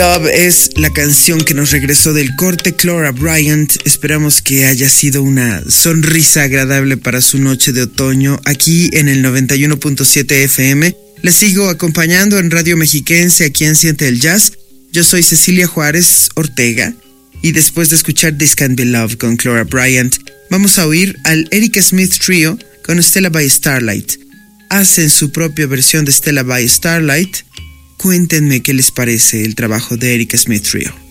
Love es la canción que nos regresó del corte. Clara Bryant, esperamos que haya sido una sonrisa agradable para su noche de otoño aquí en el 91.7 FM. Les sigo acompañando en Radio Mexiquense, aquí en Siente el Jazz. Yo soy Cecilia Juárez Ortega y después de escuchar This Can't Be Love con Clara Bryant, vamos a oír al Erika Smith Trio con Stella by Starlight. Hacen su propia versión de Stella by Starlight. Cuéntenme qué les parece el trabajo de Erika Smith Trio.